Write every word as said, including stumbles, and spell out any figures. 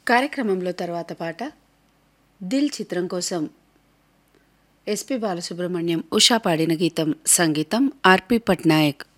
కార్యక్రమంలో తర్వాత పాట 'దిల్' చిత్రం కోసం ఎస్పి బాలసుబ్రహ్మణ్యం, ఉషా పాడిన గీతం. సంగీతం ఆర్పి పట్నాయక్.